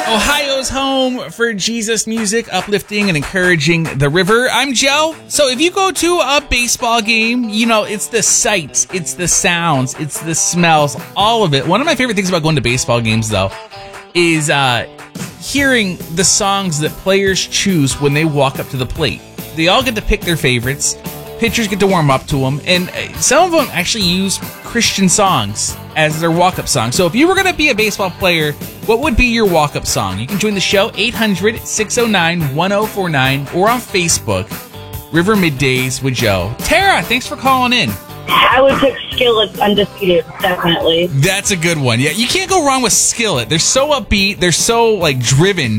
Ohio's home for Jesus music, uplifting and encouraging the river. I'm Joe. So if you go to a baseball game, you know, it's the sights, it's the sounds, it's the smells, all of it. One of my favorite things about going to baseball games, though, is hearing the songs that players choose when they walk up to the plate. They all get to pick their favorites. Pitchers get to warm up to them, and some of them actually use Christian songs as their walk-up song. So if you were going to be a baseball player, what would be your walk-up song? You can join the show, 800-609-1049, or on Facebook, River Middays with Joe. Tara, thanks for calling in. I would pick Skillet Undefeated, definitely. That's a good one. Yeah, you can't go wrong with Skillet. They're so upbeat. They're so, driven.